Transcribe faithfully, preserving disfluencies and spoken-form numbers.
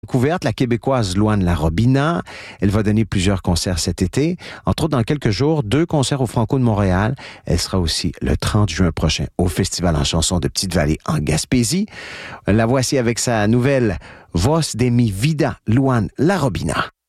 découverte, la Québécoise Louane Larobina. Elle va donner plusieurs concerts cet été. Entre autres, dans quelques jours, deux concerts au Franco de Montréal. Elle sera aussi le trente juin prochain au Festival en chanson de Petite-Vallée en Gaspésie. La voici avec sa nouvelle Voz de mi vida, Louane Larobina.